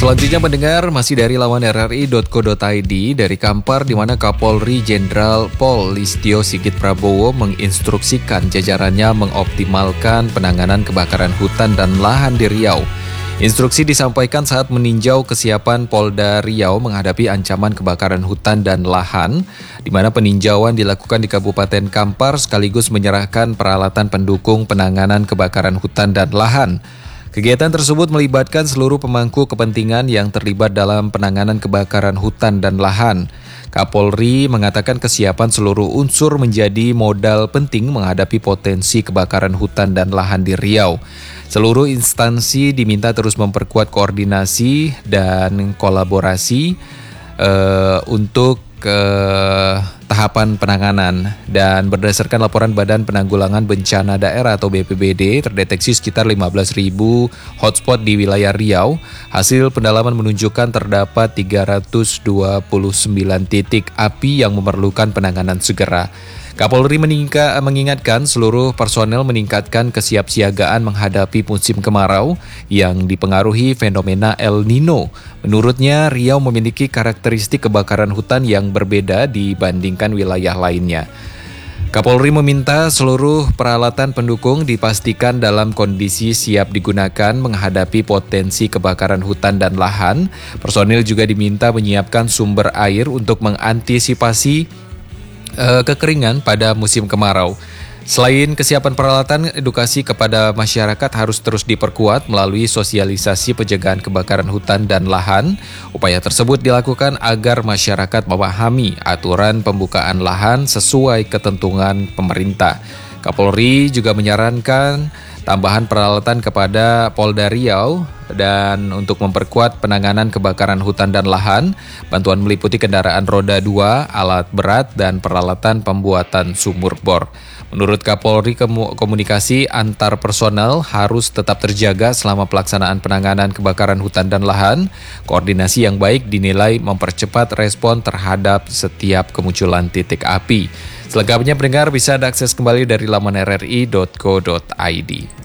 Selanjutnya mendengar masih dari laman RRI.co.id dari Kampar, di mana Kapolri Jenderal Pol Listio Sigit Prabowo menginstruksikan jajarannya mengoptimalkan penanganan kebakaran hutan dan lahan di Riau. Instruksi disampaikan saat meninjau kesiapan Polda Riau menghadapi ancaman kebakaran hutan dan lahan, di mana peninjauan dilakukan di Kabupaten Kampar sekaligus menyerahkan peralatan pendukung penanganan kebakaran hutan dan lahan. Kegiatan tersebut melibatkan seluruh pemangku kepentingan yang terlibat dalam penanganan kebakaran hutan dan lahan. Kapolri mengatakan kesiapan seluruh unsur menjadi modal penting menghadapi potensi kebakaran hutan dan lahan di Riau. Seluruh instansi diminta terus memperkuat koordinasi dan kolaborasi untuk tahapan penanganan, dan berdasarkan laporan Badan Penanggulangan Bencana Daerah atau BPBD terdeteksi sekitar 15.000 hotspot di wilayah Riau. Hasil pendalaman menunjukkan terdapat 329 titik api yang memerlukan penanganan segera. Kapolri mengingatkan seluruh personel meningkatkan kesiapsiagaan menghadapi musim kemarau yang dipengaruhi fenomena El Nino. Menurutnya, Riau memiliki karakteristik kebakaran hutan yang berbeda dibandingkan wilayah lainnya. Kapolri meminta seluruh peralatan pendukung dipastikan dalam kondisi siap digunakan menghadapi potensi kebakaran hutan dan lahan. Personil juga diminta menyiapkan sumber air untuk mengantisipasi kekeringan pada musim kemarau. Selain kesiapan peralatan, edukasi kepada masyarakat harus terus diperkuat melalui sosialisasi pencegahan kebakaran hutan dan lahan. Upaya tersebut dilakukan agar masyarakat memahami aturan pembukaan lahan sesuai ketentuan pemerintah. Kapolri juga menyarankan tambahan peralatan kepada Polda Riau dan untuk memperkuat penanganan kebakaran hutan dan lahan, bantuan meliputi kendaraan roda 2, alat berat, dan peralatan pembuatan sumur bor. Menurut Kapolri, komunikasi antar personel harus tetap terjaga selama pelaksanaan penanganan kebakaran hutan dan lahan. Koordinasi yang baik dinilai mempercepat respon terhadap setiap kemunculan titik api. Selengkapnya pendengar bisa diakses kembali dari laman rri.co.id.